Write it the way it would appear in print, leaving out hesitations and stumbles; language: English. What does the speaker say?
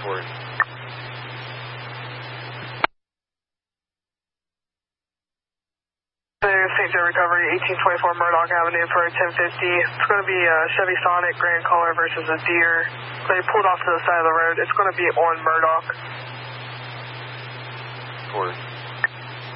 Report. St. Joe Recovery, 1824 Murdoch Avenue for 1050. It's going to be a Chevy Sonic Grand Color versus a Deer. They pulled off to the side of the road. It's going to be on Murdoch. Report.